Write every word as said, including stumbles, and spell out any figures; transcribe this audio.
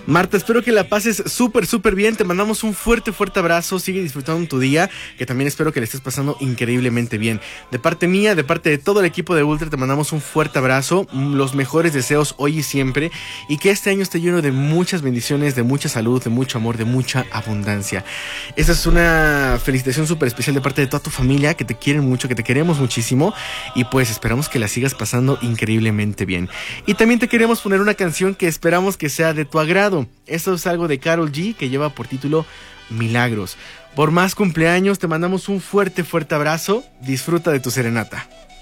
Marta, espero que la pases súper, súper bien. Te mandamos un fuerte, fuerte abrazo. Sigue disfrutando tu día, que también espero que le estés pasando increíblemente bien. De parte mía, de parte de todo el equipo de Ultra, te mandamos un fuerte abrazo, los mejores deseos hoy y siempre, y que este año esté lleno de muchas bendiciones, de mucha salud, de mucho amor, de mucha abundancia. Esta es una felicitación súper especial de parte de toda tu familia, que te quieren mucho, que te queremos muchísimo, y pues esperamos que la sigas pasando increíblemente bien. Y también te queremos poner una canción que esperamos que sea de tu agrado. Esto es algo de Karol G, que lleva por título Milagros. Por más cumpleaños te mandamos un fuerte, fuerte abrazo. Disfruta de tu serenata.